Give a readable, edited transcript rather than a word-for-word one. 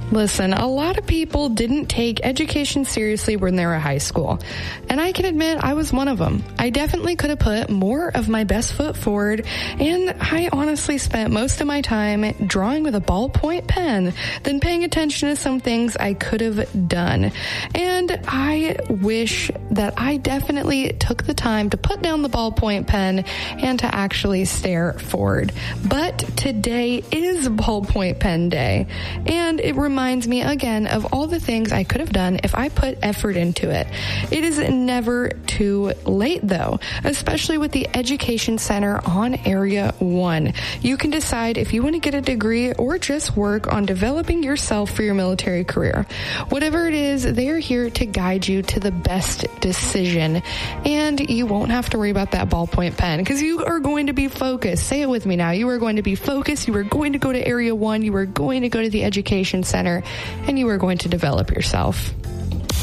Listen, a lot of people didn't take education seriously when they were in high school, and I can admit I was one of them. I definitely could have put more of my best foot forward, and I honestly spent most of my time drawing with a ballpoint pen than paying attention to some things I could have done. And I wish that I definitely took the time to put down the ballpoint pen and to actually stare forward. But today is ballpoint pen day, and it reminds me again of all the things I could have done if I put effort into it. It is never too late though, especially with the Education Center on Area 1. You can decide if you want to get a degree or just work on developing yourself for your military career. Whatever it is, they're here to guide you to the best decision, and you won't have to worry about that ballpoint pen because you are going to be focused. Say it with me now. You are going to be focused. You are going to go to Area 1. You are going to go to the Education Center, and you are going to develop yourself.